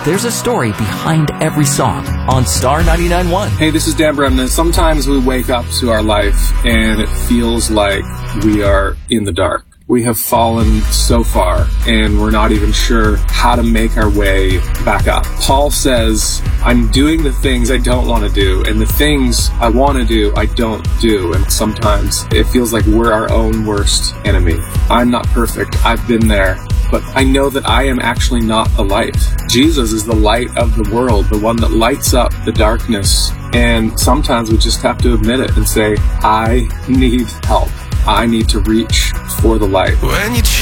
There's a story behind every song on Star 99.1. Hey, this is Dan Bremner. Sometimes we wake up to our life and it feels like we are in the dark. We have fallen so far and we're not even sure how to make our way back up. Paul says, I'm doing the things I don't want to do, and the things I want to do, I don't do. And sometimes it feels like we're our own worst enemy. I'm not perfect. I've been there. But I know that I am actually not the light. Jesus is the light of the world, the one that lights up the darkness. And sometimes we just have to admit it and say, I need help. I need to reach for the light. When you